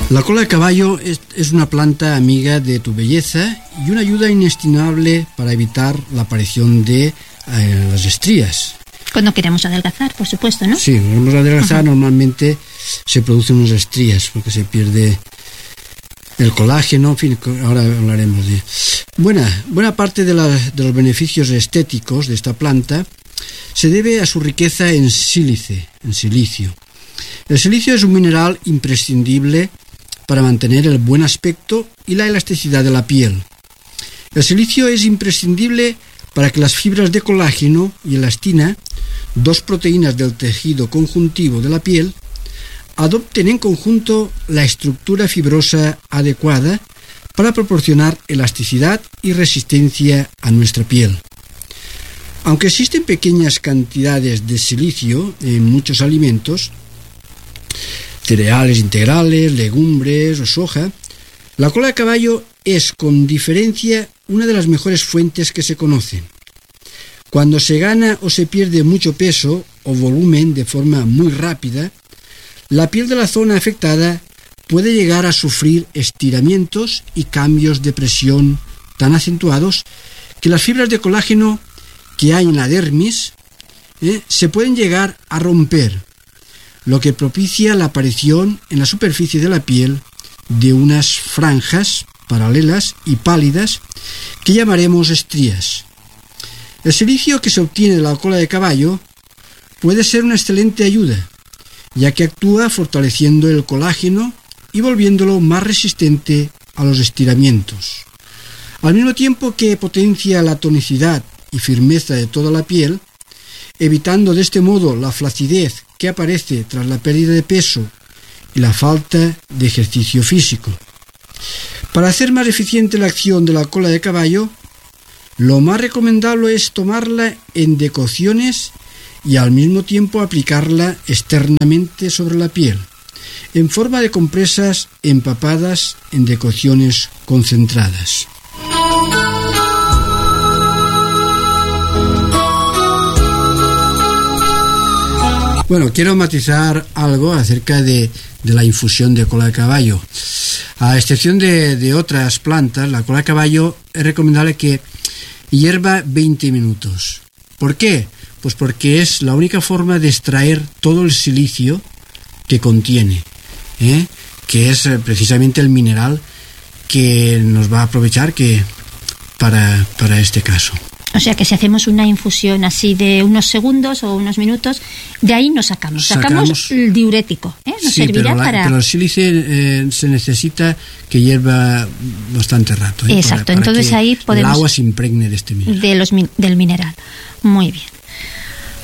La cola de caballo es una planta amiga de tu belleza y una ayuda inestimable para evitar la aparición de las estrías. Cuando queremos adelgazar, por supuesto, ¿no? Sí, cuando queremos adelgazar normalmente se producen unas estrías porque se pierde el colágeno. En fin, ahora hablaremos de... Buena parte de los beneficios estéticos de esta planta se debe a su riqueza en silicio. El silicio es un mineral imprescindible para mantener el buen aspecto y la elasticidad de la piel. El silicio es imprescindible para que las fibras de colágeno y elastina, dos proteínas del tejido conjuntivo de la piel, adopten en conjunto la estructura fibrosa adecuada para proporcionar elasticidad y resistencia a nuestra piel. Aunque existen pequeñas cantidades de silicio en muchos alimentos, cereales integrales, legumbres o soja, la cola de caballo es con diferencia una de las mejores fuentes que se conocen. Cuando se gana o se pierde mucho peso o volumen de forma muy rápida, la piel de la zona afectada puede llegar a sufrir estiramientos y cambios de presión tan acentuados que las fibras de colágeno que hay en la dermis se pueden llegar a romper, lo que propicia la aparición en la superficie de la piel de unas franjas paralelas y pálidas que llamaremos estrías. El silicio que se obtiene de la cola de caballo puede ser una excelente ayuda, ya que actúa fortaleciendo el colágeno y volviéndolo más resistente a los estiramientos, al mismo tiempo que potencia la tonicidad y firmeza de toda la piel, evitando de este modo la flacidez que aparece tras la pérdida de peso y la falta de ejercicio físico. Para hacer más eficiente la acción de la cola de caballo, lo más recomendable es tomarla en decocciones y al mismo tiempo aplicarla externamente sobre la piel, en forma de compresas empapadas en decocciones concentradas. Bueno, quiero matizar algo acerca de la infusión de cola de caballo. A excepción de otras plantas, la cola de caballo es recomendable que hierva 20 minutos. ¿Por qué? Pues porque es la única forma de extraer todo el silicio que contiene, que es precisamente el mineral que nos va a aprovechar para este caso. O sea que si hacemos una infusión así de unos segundos o unos minutos, de ahí nos sacamos el diurético, nos sí, servirá pero el sílice se necesita que hierva bastante rato. Exacto, para entonces que ahí podemos... el agua se impregne de este mineral. Del mineral. Muy bien.